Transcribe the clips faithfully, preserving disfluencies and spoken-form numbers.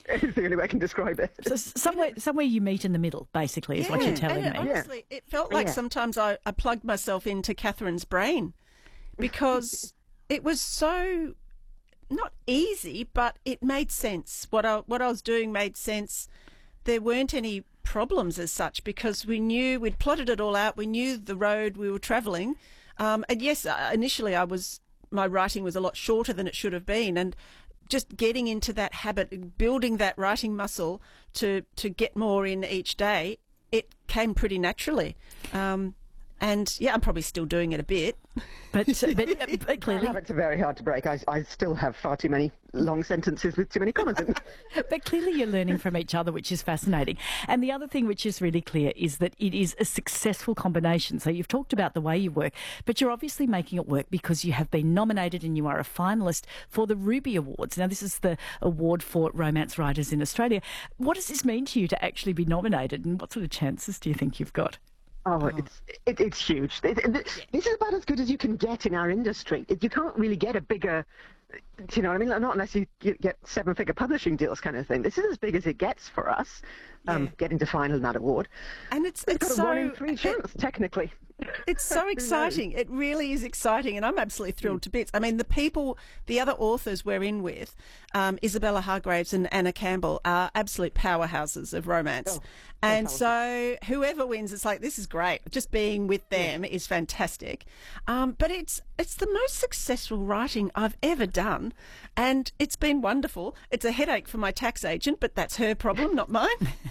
It's the only way I can describe it. So somewhere, somewhere you meet in the middle, basically, is yeah, what you're telling and me. Honestly, it felt like Yeah. sometimes I, I plugged myself into Catherine's brain because it was so not easy, but it made sense. What I what I was doing made sense. There weren't any problems as such because we knew we'd plotted it all out. We knew the road we were travelling, um, and yes, uh, initially I was my writing was a lot shorter than it should have been, and just getting into that habit, building that writing muscle to to get more in each day, it came pretty naturally. Um, and yeah, I'm probably still doing it a bit. But, but, but clearly, Habits are very hard to break. I, I still have far too many long sentences with too many commas in them. but clearly you're learning from each other, which is fascinating. And the other thing which is really clear is that it is a successful combination. So you've talked about the way you work, but you're obviously making it work because you have been nominated and you are a finalist for the Ruby Awards. Now, this is the award for romance writers in Australia. What does this mean to you to actually be nominated, and what sort of chances do you think you've got? Oh, it's it, it's huge. It, it, this is about as good as you can get in our industry. It, you can't really get a bigger, do you know what I mean? Not unless you, you get seven-figure publishing deals kind of thing. This is as big as it gets for us, um, Yeah. getting to final in that award. And it's We've it's got a so one in three chance, technically. It's so exciting. It really is exciting, and I'm absolutely thrilled to bits. I mean, the people, the other authors we're in with, um, Isabella Hargraves and Anna Campbell, are absolute powerhouses of romance. Oh, and so whoever wins, it's like, this is great. Just being with them yeah. is fantastic. Um, but it's it's the most successful writing I've ever done, and it's been wonderful. It's a headache for my tax agent, but that's her problem, not mine.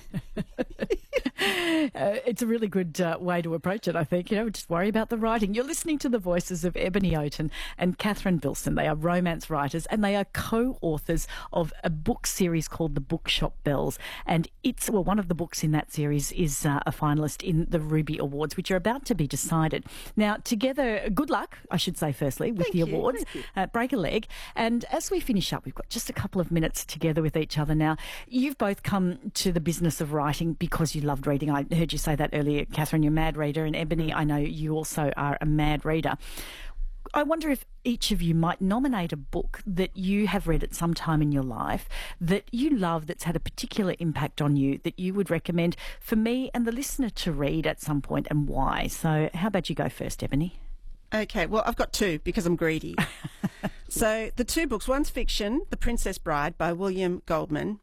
Uh, it's a really good uh, way to approach it, I think. You know, just worry about the writing. You're listening to the voices of Ebony Oaten and Catherine Bilson. They are romance writers and they are co-authors of a book series called The Bookshop Bells. And it's, well, one of the books in that series is uh, a finalist in the Ruby Awards, which are about to be decided. Now, together, good luck, I should say, firstly, with Thank the you, awards. thank you. Uh, break a leg. And as we finish up, we've got just a couple of minutes together with each other now. You've both come to the business of writing because you loved reading. I heard you say that earlier, Catherine, you're a mad reader, and Ebony, I know you also are a mad reader. I wonder if each of you might nominate a book that you have read at some time in your life that you love, that's had a particular impact on you, that you would recommend for me and the listener to read at some point, and why. So how about you go first, Ebony? Okay, well, I've got two because I'm greedy. So the two books, one's fiction, The Princess Bride by William Goldman,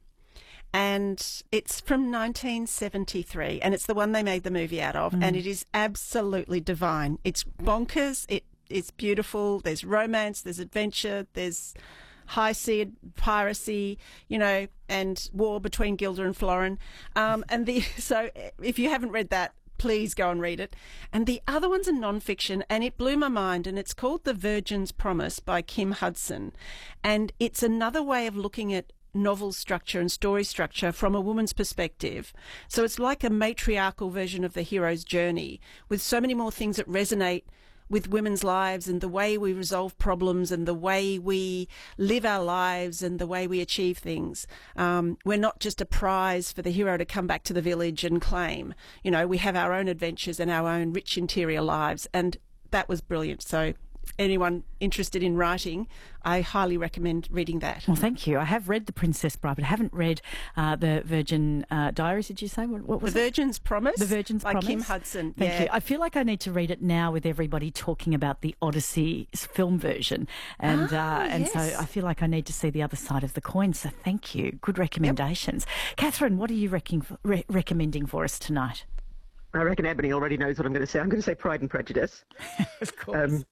and it's from nineteen seventy-three, and it's the one they made the movie out of, mm. and it is absolutely divine. It's bonkers, it, it's beautiful, there's romance, there's adventure, there's high sea piracy, you know, and war between Gilda and Florin. Um, and the so if you haven't read that, please go and read it. And the other one's a non-fiction, and it blew my mind, and it's called The Virgin's Promise by Kim Hudson. And it's another way of looking at novel structure and story structure from a woman's perspective. So it's like a matriarchal version of the hero's journey, with so many more things that resonate with women's lives and the way we resolve problems and the way we live our lives and the way we achieve things. Um, we're not just a prize for the hero to come back to the village and claim. You know, we have our own adventures and our own rich interior lives, and that was brilliant. So anyone interested in writing, I highly recommend reading that. Well, thank you. I have read The Princess Bride, but I haven't read uh, The Virgin uh, Diaries, did you say? What, what was The it? Virgin's Promise. The Virgin's by Promise. Kim Hudson. Thank yeah. you. I feel like I need to read it now with everybody talking about the Odyssey film version. And, Ah, uh, and yes. so I feel like I need to see the other side of the coin. So thank you. Good recommendations. Yep. Catherine, what are you recking, re- recommending for us tonight? I reckon Ebony already knows what I'm going to say. I'm going to say Pride and Prejudice. Of course. Um,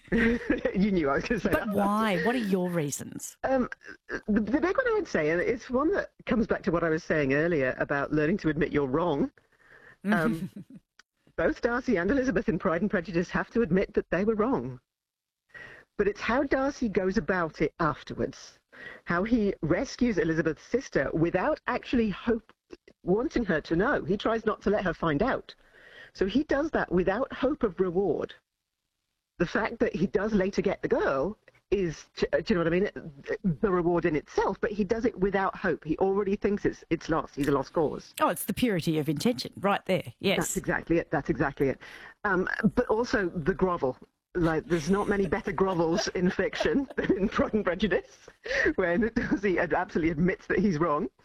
you knew I was going to say but that. But why? What are your reasons? Um, the, the big one I would say, and it's one that comes back to what I was saying earlier about learning to admit you're wrong. Um, both Darcy and Elizabeth in Pride and Prejudice have to admit that they were wrong. But it's how Darcy goes about it afterwards, how he rescues Elizabeth's sister without actually hope, wanting her to know. He tries not to let her find out. So he does that without hope of reward. The fact that he does later get the girl is, do you know what I mean, the reward in itself, but he does it without hope. He already thinks it's it's lost. He's a lost cause. Oh, it's the purity of intention right there, yes. That's exactly it. That's exactly it. Um, but also the grovel. Like, there's not many better grovels in fiction than in Pride and Prejudice, when he absolutely admits that he's wrong.